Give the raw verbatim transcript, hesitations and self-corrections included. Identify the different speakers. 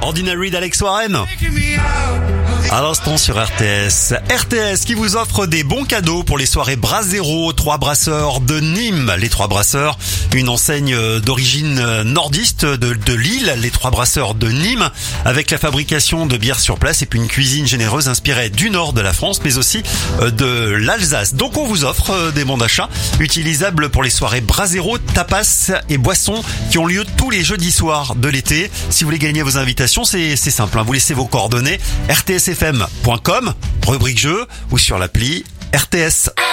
Speaker 1: Ordinary d'Alex Warren. À l'instant sur R T S. R T S qui vous offre des bons cadeaux pour les soirées Brassero, Trois Brasseurs de Nîmes. Les Trois Brasseurs, une enseigne d'origine nordiste de, de Lille, les Trois Brasseurs de Nîmes, avec la fabrication de bières sur place et puis une cuisine généreuse inspirée du nord de la France, mais aussi de l'Alsace. Donc on vous offre des bons d'achat utilisables pour les soirées Brassero, tapas et boissons qui ont lieu tous les jeudis soirs de l'été. Si vous voulez gagner vos invitations, c'est, c'est simple, hein. Vous laissez vos coordonnées, r t s f m point com, rubrique jeu, ou sur l'appli R T S.